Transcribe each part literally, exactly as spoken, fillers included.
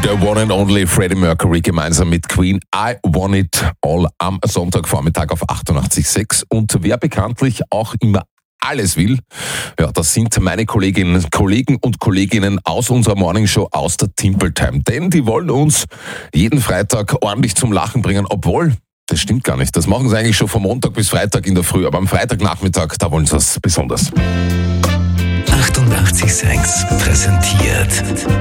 The one and only Freddie Mercury gemeinsam mit Queen. I Want It All am Sonntagvormittag auf achtundachtzig Komma sechs. Und wer bekanntlich auch immer alles will, ja, das sind meine Kolleginnen, Kollegen und Kolleginnen aus unserer Morningshow aus der Timple Time. Denn die wollen uns jeden Freitag ordentlich zum Lachen bringen, obwohl, das stimmt gar nicht. Das machen sie eigentlich schon von Montag bis Freitag in der Früh, aber am Freitagnachmittag, da wollen sie es besonders. achtundachtzig Komma sechs präsentiert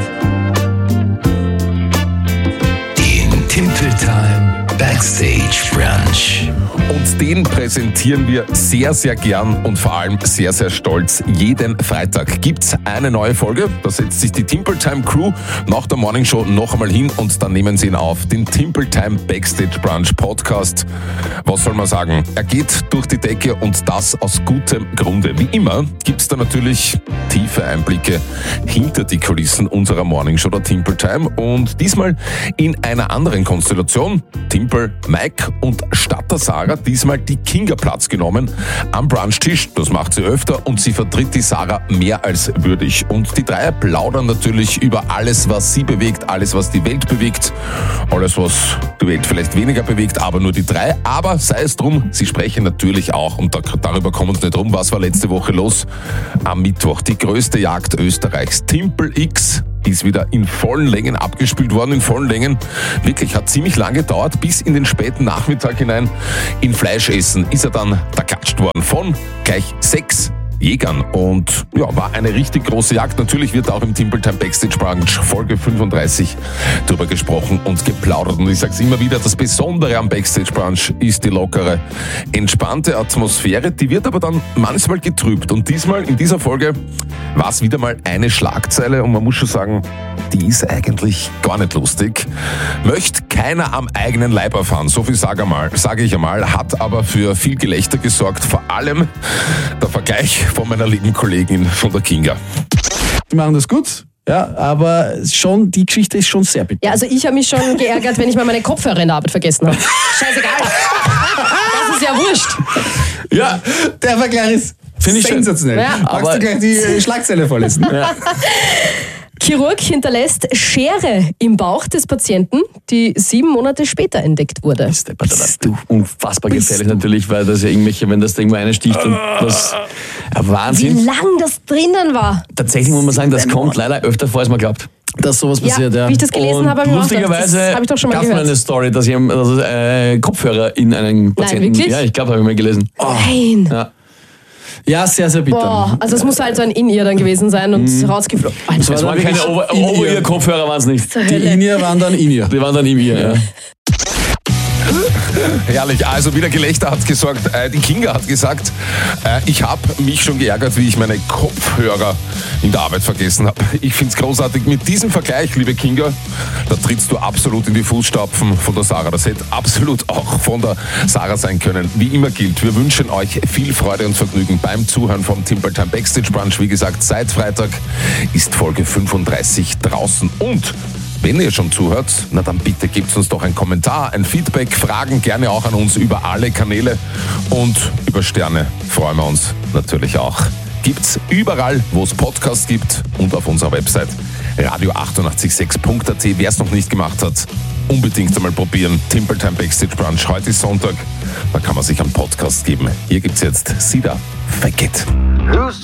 den Timple Time Backstage Brunch. Und den präsentieren wir sehr, sehr gern und vor allem sehr, sehr stolz. Jeden Freitag gibt's eine neue Folge. Da setzt sich die Timple Time Crew nach der Morning Show noch einmal hin und dann nehmen sie ihn auf. Den Timple Time Backstage Brunch Podcast. Was soll man sagen? Er geht durch die Decke und das aus gutem Grunde. Wie immer gibt's da natürlich tiefe Einblicke hinter die Kulissen unserer Morning Show, der Timple Time. Und diesmal in einer anderen Konstellation. Timple, Mike und statt der Sarah diesmal die Kinga Platz genommen am Brunchtisch. Das macht sie öfter und sie vertritt die Sarah mehr als würdig. Und die drei plaudern natürlich über alles, was sie bewegt, alles, was die Welt bewegt, alles, was die Welt vielleicht weniger bewegt, aber nur die drei. Aber sei es drum, sie sprechen natürlich auch, und da, darüber kommen wir nicht rum, was war letzte Woche los? Am Mittwoch die größte Jagd Österreichs, Timple X, ist wieder in vollen Längen abgespielt worden, in vollen Längen. Wirklich, hat ziemlich lange gedauert, bis in den späten Nachmittag hinein. In Fleischessen ist er dann erklatscht worden von gleich sechs Jägern. Und ja, war eine richtig große Jagd. Natürlich wird auch im Timple Time Backstage Brunch Folge fünfunddreißig darüber gesprochen und geplaudert. Und ich sage es immer wieder, das Besondere am Backstage Brunch ist die lockere, entspannte Atmosphäre. Die wird aber dann manchmal getrübt. Und diesmal, in dieser Folge, war es wieder mal eine Schlagzeile. Und man muss schon sagen, die ist eigentlich gar nicht lustig. Möchte keiner am eigenen Leib erfahren. So viel sage einmal, sage ich einmal. Hat aber für viel Gelächter gesorgt. Vor allem der Vergleich von meiner lieben Kollegin von der Kinga. Die machen das gut, ja, aber schon, die Geschichte ist schon sehr bitter. Ja, also ich habe mich schon geärgert, wenn ich mal meine Kopfhörer in der Arbeit vergessen habe. Scheißegal. Das ist ja wurscht. Ja, der Vergleich ist Finde ich sensationell. Ja. Magst Aber du gleich die Schlagzeile vorlesen? Ja. Chirurg hinterlässt Schere im Bauch des Patienten, die sieben Monate später entdeckt wurde. Bist du unfassbar gefährlich natürlich, weil das ja irgendwelche, wenn das da irgendwo einsticht und das ja, Wie Wahnsinn. lang das drinnen war. Tatsächlich muss man sagen, das kommt leider öfter vor, als man glaubt. Dass sowas passiert, ja. Wie ich das gelesen Und habe, habe ich mir auch gedacht, lustigerweise das habe ich doch schon mal gab es mal gehört. eine Story, dass jemand also, äh, Kopfhörer in einen Patienten... wirklich? Ja, ich glaube, habe ich mal gelesen. Nein. Ja. Ja, sehr, sehr bitter. Boah, also es muss halt so ein In-Ear dann gewesen sein und rausgeflogen. Es Alter. waren keine Over- In-Ear. Over-Ear-Kopfhörer, waren es nicht. Die In-Ear waren dann In-Ear. Die waren dann im Ear, ja. Herrlich, also wieder Gelächter hat gesorgt. Äh, die Kinga hat gesagt, äh, ich habe mich schon geärgert, wie ich meine Kopfhörer in der Arbeit vergessen habe. Ich finde es großartig. Mit diesem Vergleich, liebe Kinga, da trittst du absolut in die Fußstapfen von der Sarah. Das hätte absolut auch von der Sarah sein können. Wie immer gilt, wir wünschen euch viel Freude und Vergnügen beim Zuhören vom Timple Time Backstage Brunch. Wie gesagt, seit Freitag ist Folge fünfunddreißig draußen. Und wenn ihr schon zuhört, na dann bitte gebt uns doch einen Kommentar, ein Feedback, Fragen gerne auch an uns über alle Kanäle und über Sterne freuen wir uns natürlich auch. Gibt's überall, wo es Podcasts gibt und auf unserer Website radio achtundachtzig Komma sechs Punkt a t. Wer es noch nicht gemacht hat, unbedingt einmal probieren. Timple Time Backstage Brunch, heute ist Sonntag, da kann man sich einen Podcast geben. Hier gibt's jetzt Sida Fake It. Who's